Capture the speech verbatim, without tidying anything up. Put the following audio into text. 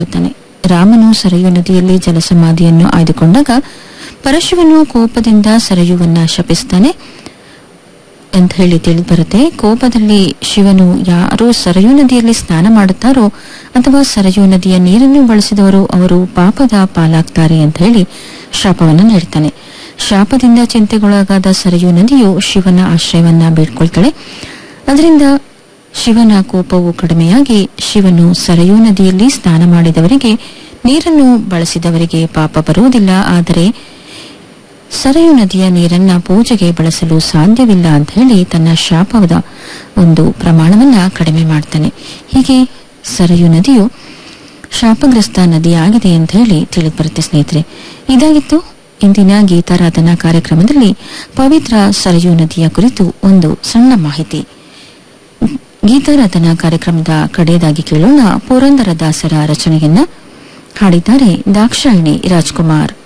ರಾಮನು ಸರಯೂ ನದಿಯಲ್ಲಿ ಜಲಸಮಾಧಿಯನ್ನು ಆಯ್ದುಕೊಂಡಾಗ ಪರಶುವನು ಕೋಪದಿಂದ ಸರಯುವನ್ನ ಶಪಿಸ್ತಾನೆ ಅಂತ ಹೇಳಿ ತಿಳಿದು ಬರುತ್ತೆ. ಕೋಪದಲ್ಲಿ ಶಿವನು ಯಾರು ಸರಯೂ ನದಿಯಲ್ಲಿ ಸ್ನಾನ ಮಾಡುತ್ತಾರೋ ಅಥವಾ ಸರಯೂ ನದಿಯ ನೀರನ್ನು ಬಳಸಿದವರು ಅವರು ಪಾಪದ ಪಾಲಾಗ್ತಾರೆ ಅಂತ ಹೇಳಿ ಶಾಪವನ್ನು ನೀಡ್ತಾನೆ. ಶಾಪದಿಂದ ಚಿಂತೆಗೊಳಗಾದ ಸರಯೂ ನದಿಯು ಶಿವನ ಆಶ್ರಯವನ್ನ ಬೇಡ್ಕೊಳ್ತಾಳೆ. ಅದರಿಂದ ಶಿವನ ಕೋಪವು ಕಡಿಮೆಯಾಗಿ ಶಿವನು ಸರಯೂ ನದಿಯಲ್ಲಿ ಸ್ನಾನ ಮಾಡಿದವರಿಗೆ, ನೀರನ್ನು ಬಳಸಿದವರಿಗೆ ಪಾಪ ಬರುವುದಿಲ್ಲ. ಆದರೆ ಸರಯೂ ನದಿಯ ನೀರನ್ನ ಪೂಜೆಗೆ ಬಳಸಲು ಸಾಧ್ಯವಿಲ್ಲ ಅಂತ ಹೇಳಿ ತನ್ನ ಶಾಪದ ಒಂದು ಪ್ರಮಾಣವನ್ನ ಕಡಿಮೆ ಮಾಡ್ತಾನೆ. ಹೀಗೆ ಸರಯೂ ನದಿಯು ಶಾಪಗ್ರಸ್ತ ನದಿಯಾಗಿದೆ ಅಂತ ಹೇಳಿ ತಿಳಿದು ಬರುತ್ತೆ. ಸ್ನೇಹಿತರೆ, ಇದಾಗಿತ್ತು ಇಂದಿನ ಗೀತಾರಾಧನಾ ಕಾರ್ಯಕ್ರಮದಲ್ಲಿ ಪವಿತ್ರ ಸರಯೂ ನದಿಯ ಕುರಿತು ಒಂದು ಸಣ್ಣ ಮಾಹಿತಿ. ಗೀತಾರಾಧನಾ ಕಾರ್ಯಕ್ರಮದ ಕಡೆಯದಾಗಿ ಕೇಳೋಣ ಪುರಂದರ ದಾಸರ ರಚನೆಯನ್ನ. ಹಾಡಿದ್ದಾರೆ ದಾಕ್ಷಾಯಿಣಿ ರಾಜ್ಕುಮಾರ್.